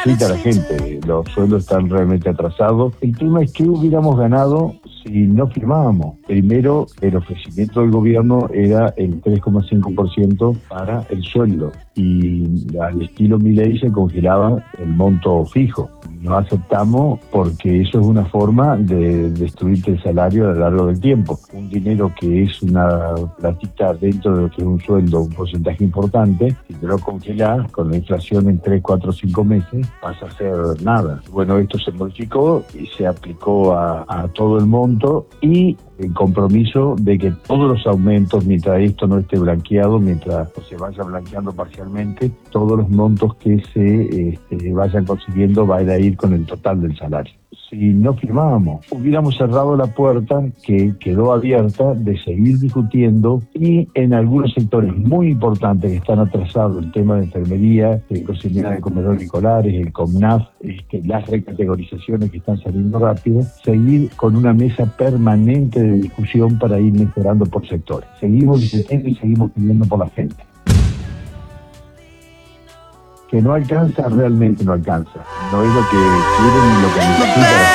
explica a la gente, los sueldos están realmente atrasados. El tema es que hubiéramos ganado si no firmábamos. Primero, el ofrecimiento del gobierno era el 3,5% para el sueldo y al estilo Milei se congelaba el monto fijo. No aceptamos porque eso es una forma de destruirte el salario a lo largo del tiempo. Un dinero que es una platita dentro de lo que es un sueldo, un porcentaje importante, si te lo congelás con la inflación en 3, 4, 5 meses, vas a hacer nada. Bueno, esto se modificó y se aplicó a todo el monto y el compromiso de que todos los aumentos, mientras esto no esté blanqueado, mientras se vaya blanqueando parcialmente, todos los montos que se vayan consiguiendo van a ir con el total del salario. Si no firmábamos, hubiéramos cerrado la puerta que quedó abierta de seguir discutiendo y en algunos sectores muy importantes que están atrasados, el tema de enfermería, de cocina de comedores escolares, el COMNAF, las recategorizaciones que están saliendo rápido, seguir con una mesa permanente de discusión para ir mejorando por sectores. Seguimos discutiendo y seguimos pidiendo por la gente. Que no alcanza, realmente no alcanza. No es lo que quieren ni lo que necesita la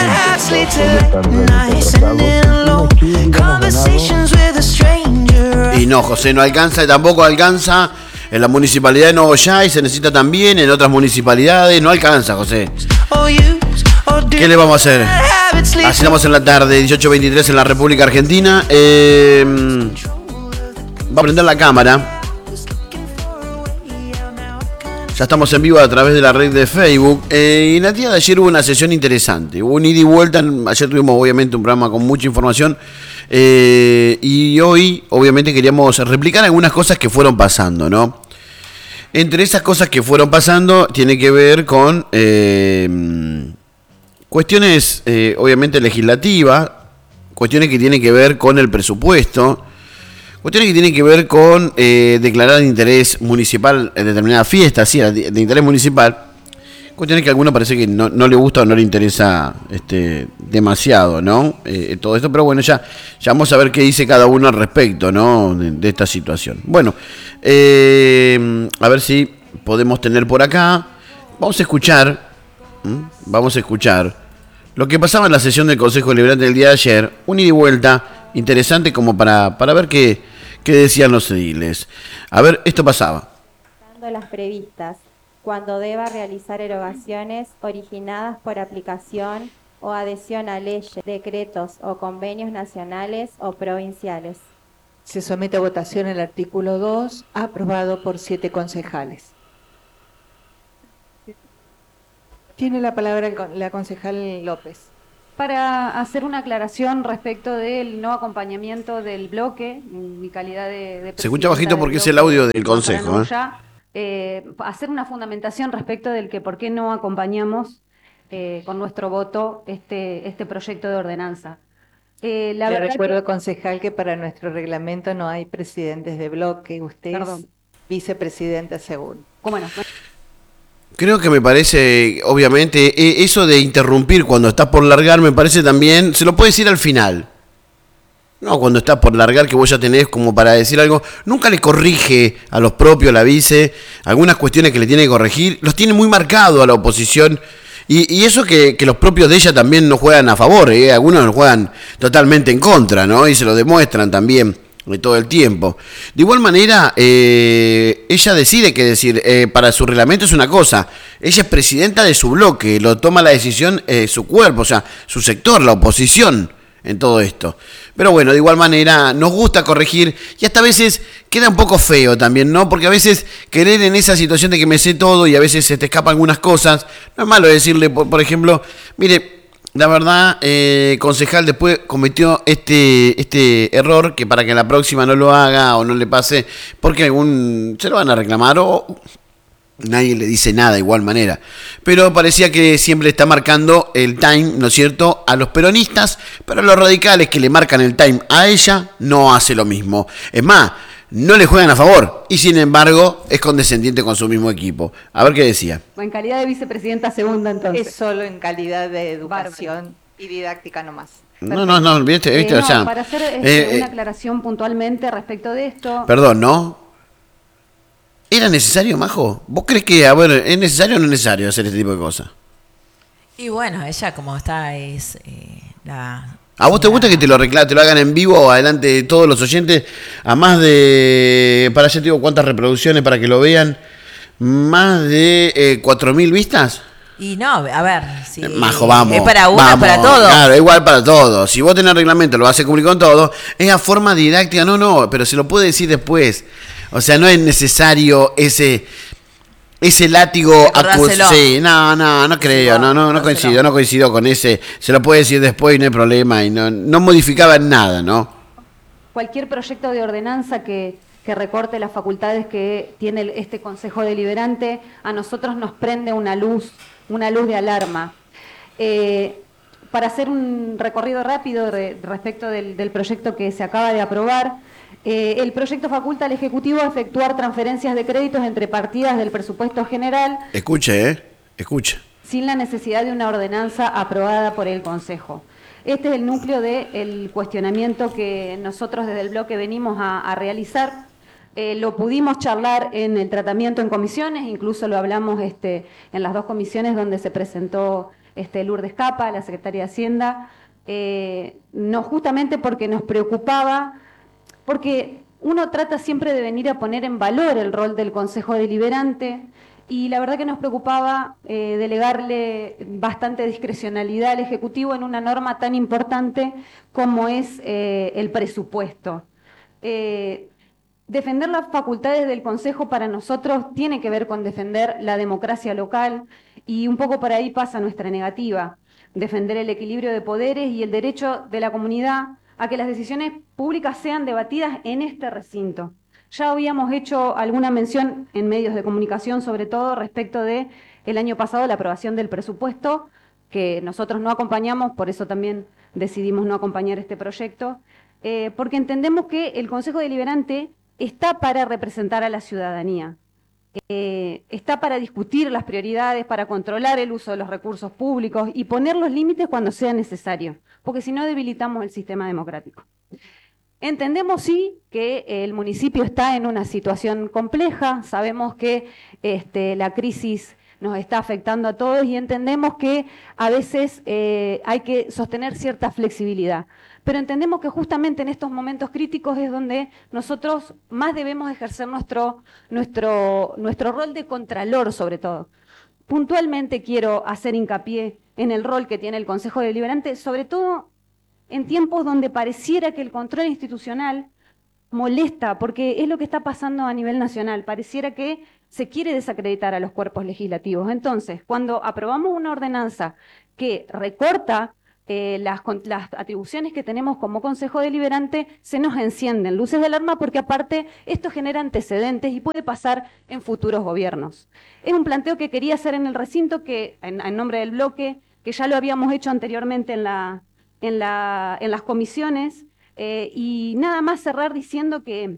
gente. Y no, José, no alcanza y tampoco alcanza en la municipalidad de Nuevo y se necesita también en otras municipalidades. No alcanza, José. ¿Qué le vamos a hacer? Así estamos en la tarde, 18:23 en la República Argentina. Va a prender la cámara. Ya estamos en vivo a través de la red de Facebook. Y en el día de ayer hubo una sesión interesante. Hubo un ida y vuelta. Ayer tuvimos obviamente un programa con mucha información. Y hoy obviamente queríamos replicar algunas cosas que fueron pasando, ¿no? Entre esas cosas que fueron pasando tiene que ver con cuestiones obviamente legislativas. Cuestiones que tienen que ver con el presupuesto. Cuestiones que tienen que ver con declarar de interés municipal en determinadas fiestas, sí, de interés municipal. Cuestiones que a algunos parece que no le gusta o no le interesa demasiado, ¿no? Todo esto, pero bueno, ya vamos a ver qué dice cada uno al respecto, ¿no? De esta situación. Bueno, a ver si podemos tener por acá. Vamos a escuchar lo que pasaba en la sesión del Consejo Deliberante del día de ayer. Un ida y vuelta interesante como para ver qué decían los ediles. A ver, esto pasaba. Las previstas, cuando deba realizar erogaciones originadas por aplicación o adhesión a leyes, decretos o convenios nacionales o provinciales. Se somete a votación el artículo 2, aprobado por 7 concejales. Tiene la palabra la concejal López. Para hacer una aclaración respecto del no acompañamiento del bloque, en mi calidad de se escucha bajito porque es el audio del consejo. Hacer una fundamentación respecto del que por qué no acompañamos con nuestro voto este proyecto de ordenanza. Le recuerdo, concejal, que para nuestro reglamento no hay presidentes de bloque. Usted es vicepresidenta según. ¿Cómo no? Creo que me parece, obviamente, eso de interrumpir cuando estás por largar, me parece también, se lo puede decir al final. No, cuando estás por largar, que vos ya tenés como para decir algo, nunca le corrige a los propios, la vice, algunas cuestiones que le tiene que corregir, los tiene muy marcado a la oposición. Y eso que los propios de ella también no juegan a favor, algunos no juegan totalmente en contra, ¿no? Y se lo demuestran también todo el tiempo. De igual manera, ella decide qué decir. Para su reglamento es una cosa. Ella es presidenta de su bloque, lo toma la decisión su cuerpo, o sea, su sector, la oposición en todo esto. Pero bueno, de igual manera, nos gusta corregir y hasta a veces queda un poco feo también, ¿no? Porque a veces querer en esa situación de que me sé todo y a veces se te escapan algunas cosas, no es malo decirle, por ejemplo, mire, la verdad, concejal, después cometió este error, que para que la próxima no lo haga o no le pase, porque se lo van a reclamar o nadie le dice nada de igual manera. Pero parecía que siempre está marcando el time, ¿no es cierto?, a los peronistas, pero a los radicales que le marcan el time a ella no hace lo mismo. Es más, no le juegan a favor y sin embargo es condescendiente con su mismo equipo. A ver qué decía. En calidad de vicepresidenta segunda, entonces. Es solo en calidad de educación y didáctica nomás. No, ¿viste? O sea, para hacer una aclaración puntualmente respecto de esto. Perdón, ¿no? ¿Era necesario, Majo? ¿Vos crees que, bueno, es necesario o no es necesario hacer este tipo de cosas? Y bueno, ella como está es la... ¿A vos te gusta que te lo hagan en vivo adelante de todos los oyentes? A más de, para allá te digo cuántas reproducciones para que lo vean, más de 4.000 vistas. Y no, a ver, si Majo, vamos. es para uno, vamos, para todos. Claro, es igual para todos. Si vos tenés reglamento, lo vas a cumplir con todo. Es a forma didáctica, no, pero se lo puede decir después. O sea, no es necesario ese látigo Sí, no creo, no coincido con ese. Se lo puede decir después y no hay problema. Y no modificaba nada, ¿no? Cualquier proyecto de ordenanza que recorte las facultades que tiene este Consejo Deliberante, a nosotros nos prende una luz de alarma. Para hacer un recorrido rápido respecto del proyecto que se acaba de aprobar, el proyecto faculta al Ejecutivo a efectuar transferencias de créditos entre partidas del presupuesto general. Escuche. Sin la necesidad de una ordenanza aprobada por el Consejo. Este es el núcleo del cuestionamiento que nosotros desde el bloque venimos a realizar. Lo pudimos charlar en el tratamiento en comisiones, incluso lo hablamos en las dos comisiones donde se presentó Lourdes Capa, la Secretaria de Hacienda, no justamente porque nos preocupaba, porque uno trata siempre de venir a poner en valor el rol del Consejo Deliberante, y la verdad que nos preocupaba delegarle bastante discrecionalidad al Ejecutivo en una norma tan importante como es el presupuesto. Defender las facultades del Consejo para nosotros tiene que ver con defender la democracia local, y un poco por ahí pasa nuestra negativa. Defender el equilibrio de poderes y el derecho de la comunidad a que las decisiones públicas sean debatidas en este recinto. Ya habíamos hecho alguna mención en medios de comunicación, sobre todo respecto de el año pasado, la aprobación del presupuesto, que nosotros no acompañamos, por eso también decidimos no acompañar este proyecto, porque entendemos que el Consejo Deliberante está para representar a la ciudadanía, está para discutir las prioridades, para controlar el uso de los recursos públicos y poner los límites cuando sea necesario, porque si no debilitamos el sistema democrático. Entendemos, sí, que el municipio está en una situación compleja, sabemos que la crisis nos está afectando a todos y entendemos que a veces hay que sostener cierta flexibilidad. Pero entendemos que justamente en estos momentos críticos es donde nosotros más debemos ejercer nuestro rol de contralor, sobre todo. Puntualmente quiero hacer hincapié en el rol que tiene el Consejo Deliberante, sobre todo en tiempos donde pareciera que el control institucional molesta, porque es lo que está pasando a nivel nacional, pareciera que se quiere desacreditar a los cuerpos legislativos. Entonces, cuando aprobamos una ordenanza que recorta las atribuciones que tenemos como Consejo Deliberante, se nos encienden luces de alarma, porque aparte esto genera antecedentes y puede pasar en futuros gobiernos. Es un planteo que quería hacer en el recinto, que en nombre del bloque, que ya lo habíamos hecho anteriormente en las comisiones, y nada más cerrar diciendo que